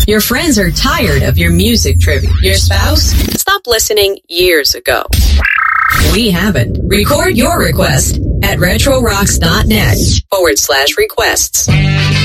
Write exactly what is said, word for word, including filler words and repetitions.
Your friends are tired of your music trivia. Your spouse stopped listening years ago. We haven't. Record your request at retrorocks.net forward slash requests.